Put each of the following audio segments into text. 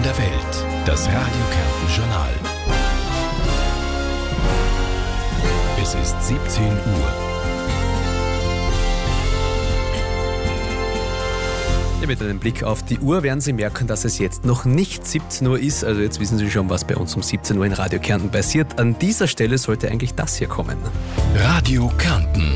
der Welt. Das Radio Kärnten Journal. Es ist 17 Uhr. Mit einem Blick auf die Uhr werden Sie merken, dass es jetzt noch nicht 17 Uhr ist. Also jetzt wissen Sie schon, was bei uns um 17 Uhr in Radio Kärnten passiert. An dieser Stelle sollte eigentlich das hier kommen. Radio Kärnten.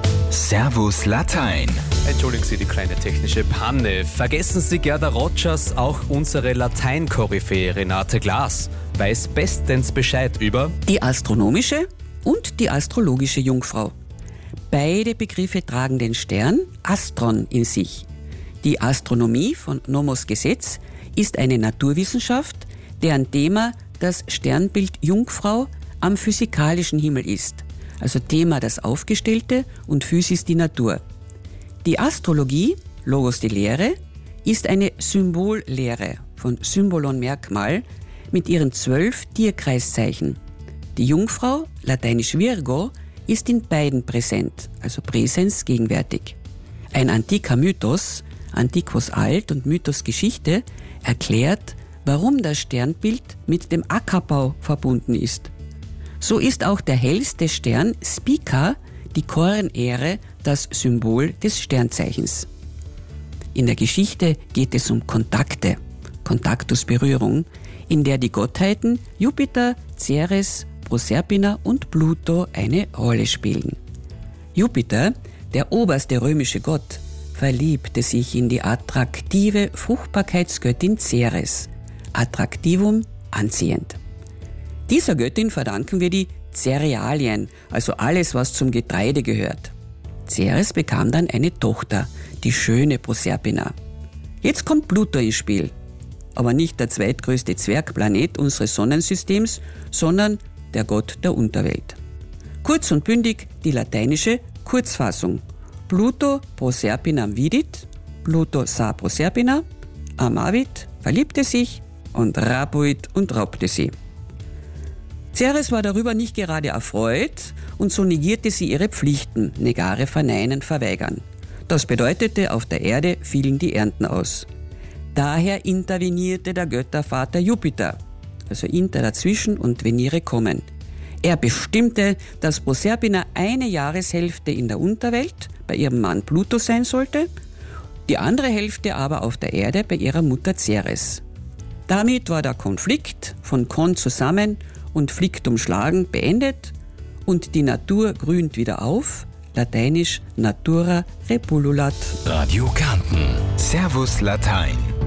Servus Latein. Entschuldigen Sie die kleine technische Panne. Vergessen Sie Gerda Rogers, auch unsere Latein-Koryphäe Renate Glas weiß bestens Bescheid über die astronomische und die astrologische Jungfrau. Beide Begriffe tragen den Stern Astron in sich. Die Astronomie von Nomos Gesetz ist eine Naturwissenschaft, deren Thema das Sternbild Jungfrau am physikalischen Himmel ist. Also Thema das Aufgestellte und Physis die Natur. Die Astrologie, Logos die Lehre, ist eine Symbollehre von Symbolon Merkmal mit ihren 12 Tierkreiszeichen. Die Jungfrau, lateinisch Virgo, ist in beiden präsent, also Präsens gegenwärtig. Ein antiker Mythos, Antiquos Alt und Mythos Geschichte, erklärt, warum das Sternbild mit dem Ackerbau verbunden ist. So ist auch der hellste Stern Spica, die Kornähre, das Symbol des Sternzeichens. In der Geschichte geht es um Kontakte, Contactus Berührung, in der die Gottheiten Jupiter, Ceres, Proserpina und Pluto eine Rolle spielen. Jupiter, der oberste römische Gott, verliebte sich in die attraktive Fruchtbarkeitsgöttin Ceres, attraktivum anziehend. Dieser Göttin verdanken wir die Cerealien, also alles, was zum Getreide gehört. Ceres bekam dann eine Tochter, die schöne Proserpina. Jetzt kommt Pluto ins Spiel, aber nicht der zweitgrößte Zwergplanet unseres Sonnensystems, sondern der Gott der Unterwelt. Kurz und bündig die lateinische Kurzfassung. Pluto Proserpinam vidit, Pluto sah Proserpina, amavit, verliebte sich und rabuit und raubte sie. Ceres war darüber nicht gerade erfreut und so negierte sie ihre Pflichten, negare, verneinen, verweigern. Das bedeutete, auf der Erde fielen die Ernten aus. Daher intervenierte der Göttervater Jupiter, also Inter dazwischen und Venire kommen. Er bestimmte, dass Proserpina eine Jahreshälfte in der Unterwelt bei ihrem Mann Pluto sein sollte, die andere Hälfte aber auf der Erde bei ihrer Mutter Ceres. Damit war der Konflikt von Kon zusammen und Flictum schlagen beendet und die Natur grünt wieder auf, lateinisch Natura repullulat. Radio Kärnten. Servus Latein.